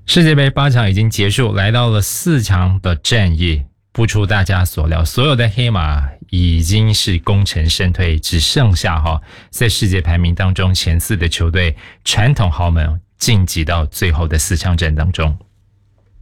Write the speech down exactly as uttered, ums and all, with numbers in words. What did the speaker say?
世界杯八场已经结束，来到了四强的战役。不出大家所料，所有的黑马已经是功成身退，只剩下哈在世界排名当中前四的球队传统豪门晋级到最后的四强战当中。